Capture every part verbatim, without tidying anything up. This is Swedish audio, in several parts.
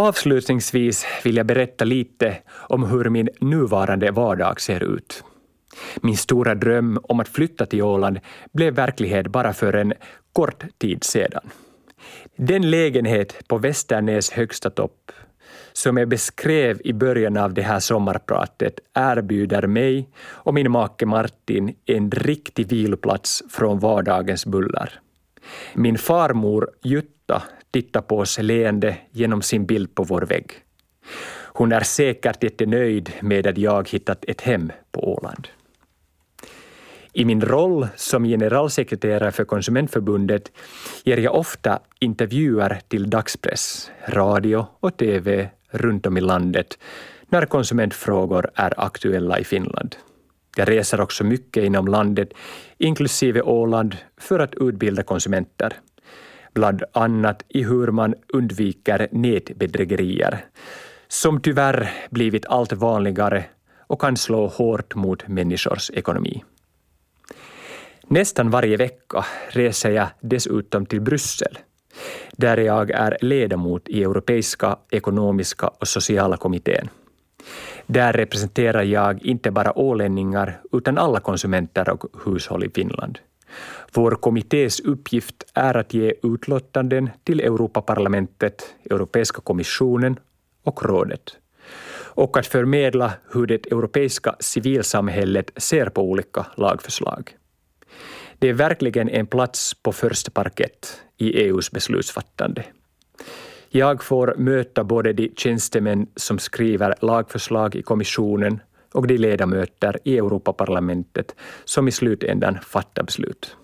Avslutningsvis vill jag berätta lite om hur min nuvarande vardag ser ut. Min stora dröm om att flytta till Åland blev verklighet bara för en kort tid sedan. Den lägenhet på Västernäs högsta topp som jag beskrev i början av det här sommarpratet erbjuder mig och min make Martin en riktig viloplats från vardagens bullar. Min farmor Jutta tittar på oss leende genom sin bild på vår vägg. Hon är säkert jättenöjd med att jag hittat ett hem på Åland. I min roll som generalsekreterare för Konsumentförbundet ger jag ofta intervjuer till dagspress, radio och tv runt om i landet när konsumentfrågor är aktuella i Finland. Jag reser också mycket inom landet, inklusive Åland, för att utbilda konsumenter. Bland annat i hur man undviker nätbedrägerier, som tyvärr blivit allt vanligare och kan slå hårt mot människors ekonomi. Nästan varje vecka reser jag dessutom till Bryssel, där jag är ledamot i Europeiska ekonomiska och sociala kommittén. Där representerar jag inte bara ålänningar utan alla konsumenter och hushåll i Finland. Vår kommittés uppgift är att ge utlåtanden till Europaparlamentet, Europeiska kommissionen och rådet. Och att förmedla hur det europeiska civilsamhället ser på olika lagförslag. Det är verkligen en plats på första parkett i E U:s beslutsfattande. Jag får möta både de tjänstemän som skriver lagförslag i kommissionen och de ledamöter i Europaparlamentet som i slutändan fattar beslut.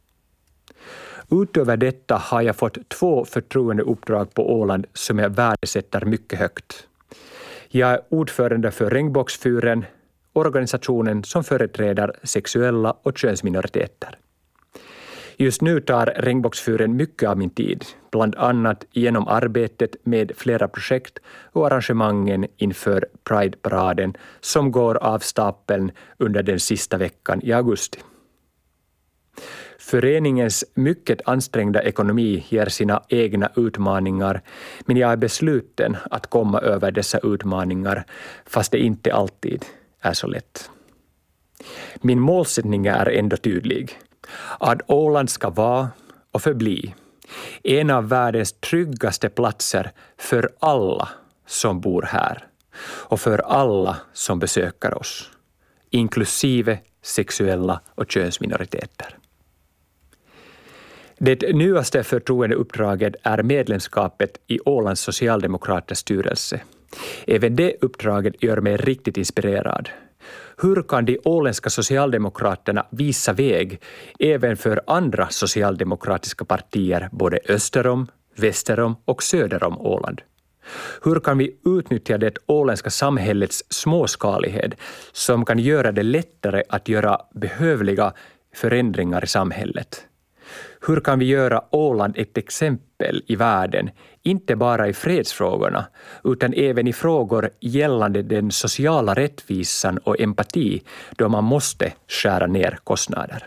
Utöver detta har jag fått två förtroendeuppdrag på Åland som jag värdesätter mycket högt. Jag är ordförande för Regnbågsfyren, organisationen som företräder sexuella och könsminoriteter. Just nu tar Regnbågsfyren mycket av min tid, bland annat genom arbetet med flera projekt och arrangemangen inför Pride-paraden som går av stapeln under den sista veckan i augusti. Föreningens mycket ansträngda ekonomi ger sina egna utmaningar, men jag är besluten att komma över dessa utmaningar, fast det inte alltid är så lätt. Min målsättning är ändå tydlig. Att Åland ska vara och förbli en av världens tryggaste platser för alla som bor här och för alla som besöker oss, inklusive sexuella och könsminoriteter. Det nyaste förtroendeuppdraget är medlemskapet i Ålands socialdemokraters styrelse. Även det uppdraget gör mig riktigt inspirerad. Hur kan de åländska socialdemokraterna visa väg även för andra socialdemokratiska partier både öster om, väster om och söder om Åland? Hur kan vi utnyttja det åländska samhällets småskalighet som kan göra det lättare att göra behövliga förändringar i samhället? Hur kan vi göra Åland ett exempel i världen, inte bara i fredsfrågorna, utan även i frågor gällande den sociala rättvisan och empati då man måste skära ner kostnader?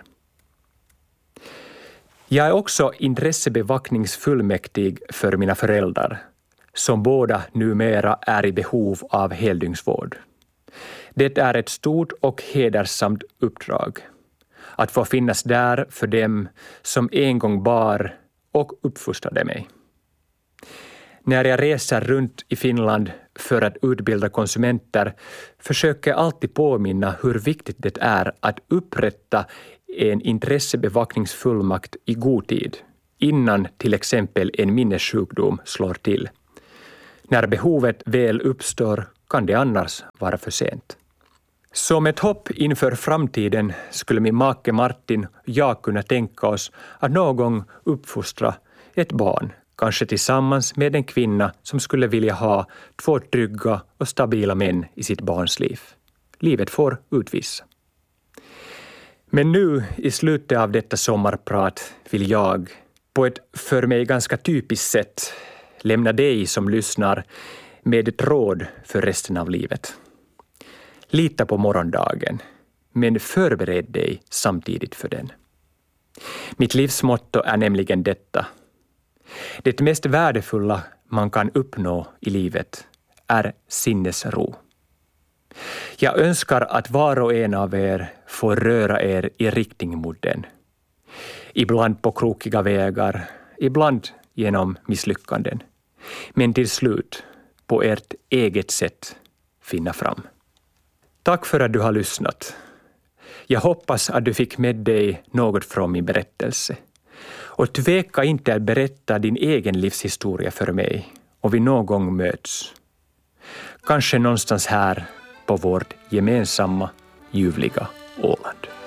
Jag är också intressebevakningsfullmäktig för mina föräldrar, som båda numera är i behov av heldygnsvård. Det är ett stort och hedersamt uppdrag. Att få finnas där för dem som en gång bar och uppfostrade mig. När jag reser runt i Finland för att utbilda konsumenter försöker jag alltid påminna hur viktigt det är att upprätta en intressebevakningsfullmakt i god tid, innan till exempel en minnessjukdom slår till. När behovet väl uppstår kan det annars vara för sent. Som ett hopp inför framtiden skulle min make Martin och jag kunna tänka oss att någon gång uppfostra ett barn, kanske tillsammans med en kvinna som skulle vilja ha två trygga och stabila män i sitt barns liv. Livet får utvisa. Men nu i slutet av detta sommarprat vill jag, på ett för mig ganska typiskt sätt, lämna dig som lyssnar med ett råd för resten av livet. Lita på morgondagen, men förbered dig samtidigt för den. Mitt livsmotto är nämligen detta. Det mest värdefulla man kan uppnå i livet är sinnesro. Jag önskar att var och en av er får röra er i riktning mot den. Ibland på krokiga vägar, ibland genom misslyckanden. Men till slut, på ert eget sätt, finna fram. Tack för att du har lyssnat. Jag hoppas att du fick med dig något från min berättelse. Och tveka inte att berätta din egen livshistoria för mig och vi någon gång möts. Kanske någonstans här på vårt gemensamma ljuvliga Åland.